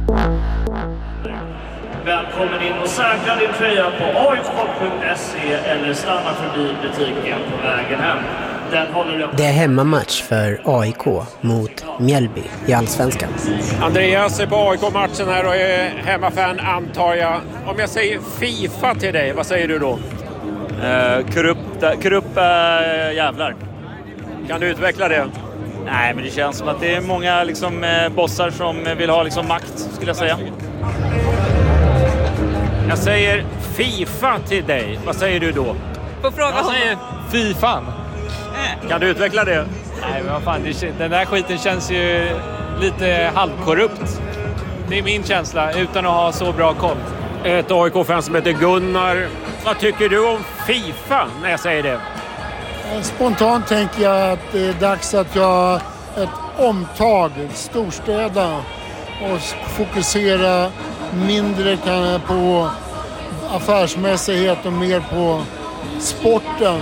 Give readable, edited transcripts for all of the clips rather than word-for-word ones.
Välkommen in och säkra din tröja på oiksport.se eller stanna förbi butiken på vägen hem. Det är hemmamatch för AIK mot Mjällby i Allsvenskan. Andreas är på AIK-matchen här och är hemmafan, antar jag. Om jag säger FIFA till dig, vad säger du då? Korrupta jävlar. Kan du utveckla det? Nej, men det känns som att det är många bossar som vill ha makt, skulle jag säga. Jag säger FIFA till dig, vad säger du då? På fråga jag säger FIFA. Kan du utveckla det? Nej, men vad fan, den där skiten känns ju lite halvkorrupt. Det är min känsla, utan att ha så bra koll. Ett AIK-fan som heter Gunnar. Vad tycker du om FIFA när jag säger det? Spontant tänker jag att det är dags att göra ett omtag, storstäda och fokusera mindre på affärsmässighet och mer på sporten.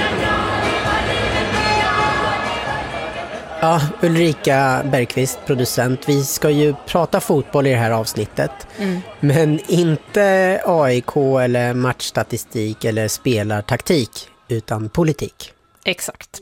Ja, Ulrika Bergqvist, producent. Vi ska ju prata fotboll i det här avsnittet. Men inte AIK eller matchstatistik eller spelartaktik, utan politik. Exakt.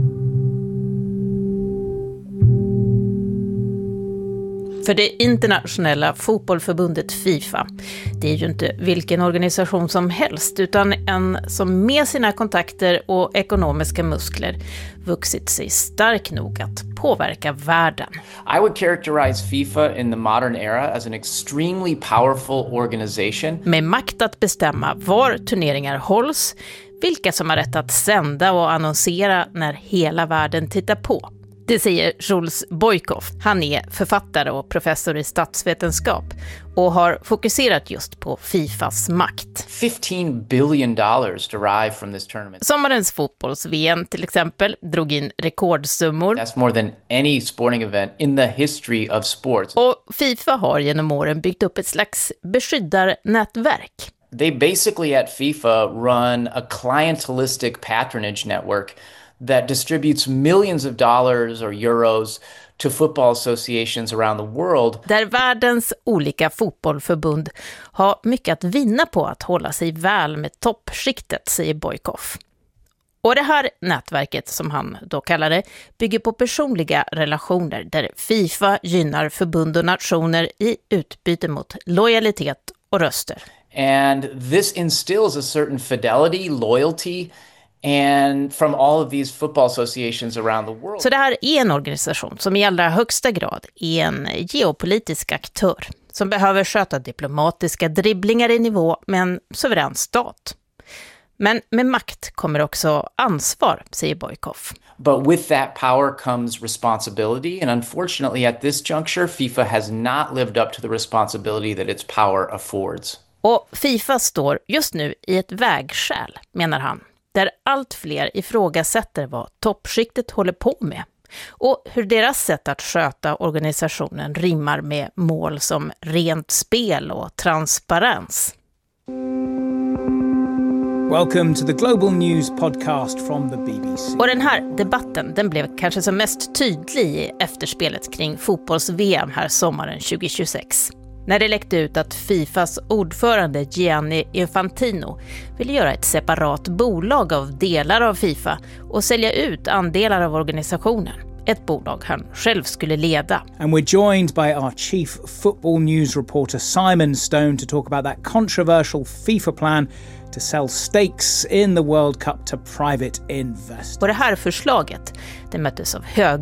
För det internationella fotbollförbundet FIFA, det är ju inte vilken organisation som helst utan en som med sina kontakter och ekonomiska muskler vuxit sig stark nog att påverka världen. I would characterize FIFA in the modern era as an extremely powerful organization. Med makt att bestämma var turneringar hålls, vilka som har rätt att sända och annonsera när hela världen tittar på. Det säger Jules Boykoff. Han är författare och professor i statsvetenskap och har fokuserat just på FIFAs makt. $15 billion derive from this tournament. Sommarens fotbolls-VM till exempel drog in rekordsummor. That's more than any sporting event in the history of sports. Och FIFA har genom åren byggt upp ett slags beskyddarnätverk. They basically at FIFA run a clientelistic patronage network that distributes millions of dollars or euros to football associations around the world. Där världens olika fotbollförbund har mycket att vinna på att hålla sig väl med toppskiktet, säger Boykoff. Och det här nätverket, som han då kallar det, bygger på personliga relationer där FIFA gynnar förbund och nationer i utbyte mot lojalitet och röster. And this instills a certain fidelity, loyalty, and from all of these football associations around the world. Så det här är en organisation som i allra högsta grad är en geopolitisk aktör som behöver sköta diplomatiska dribblingar i nivå med en suverän stat. Men med makt kommer också ansvar, säger Boykoff. But with that power comes responsibility, and unfortunately at this juncture FIFA has not lived up to the responsibility that its power affords. Och FIFA står just nu i ett vägskäl, menar han, där allt fler ifrågasätter vad toppskiktet håller på med och hur deras sätt att sköta organisationen rimmar med mål som rent spel och transparens. Welcome to the Global News podcast from the BBC. Och den här debatten, den blev kanske som mest tydlig i efterspelet kring fotbolls-VM här sommaren 2026. När det läckte ut att FIFAs ordförande Gianni Infantino ville göra ett separat bolag av delar av FIFA och sälja ut andelar av organisationen. Ett bolag han själv skulle leda. And we're joined by our chief football news reporter Simon Stone to talk about that controversial FIFA plan to sell stakes in the World Cup to private investors. Och det här förslaget, det möttes av hög